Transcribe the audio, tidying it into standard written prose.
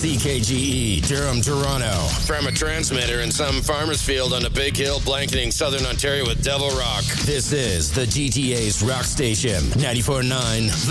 CKGE, Durham, Toronto. From a transmitter in some farmer's field on a big hill blanketing southern Ontario with Devil Rock. This is the GTA's rock station, 94.9